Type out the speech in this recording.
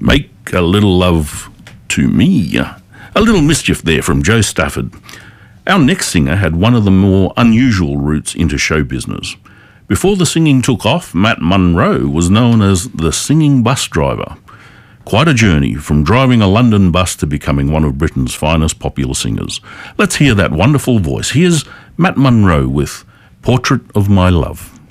Make a little love to me. A little mischief there from Joe Stafford. Our next singer had one of the more unusual routes into show business. Before the singing took off, Matt Munro was known as the singing bus driver. Quite a journey from driving a London bus to becoming one of Britain's finest popular singers. Let's hear that wonderful voice. Here's Matt Munro with Portrait of My Love.